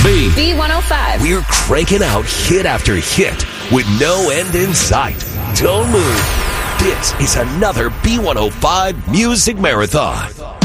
B. B105. We're cranking out hit after hit with no end in sight. Don't move. This is another B105 Music Marathon.